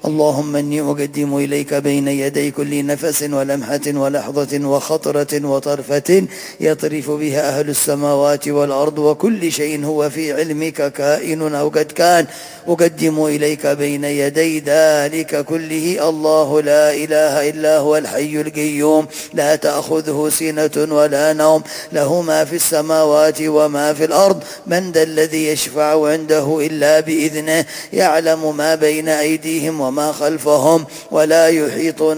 اللهم إني أقدم إليك بين يدي كل نفس ولمحة ولحظة وخطرة وطرفة يطرف بها أهل السماوات والأرض وكل شيء هو في علمك كائن أو قد كان، أقدم إليك بين يدي ذلك كله الله لا إله إلا هو الحي القيوم لا تأخذه سنة ولا نوم، له ما في السماوات وما في الأرض، من ذا الذي يشفع عنده إلا بإذنه، يعلم ما بين أيديهم وما خلفهم ولا يحيطون